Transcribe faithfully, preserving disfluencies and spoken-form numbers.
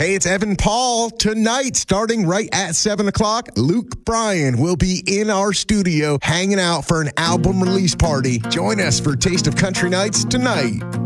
Hey, it's Evan Paul. Tonight, starting right at seven o'clock, Luke Bryan will be in our studio hanging out for an album release party. Join us for Taste of Country Nights tonight.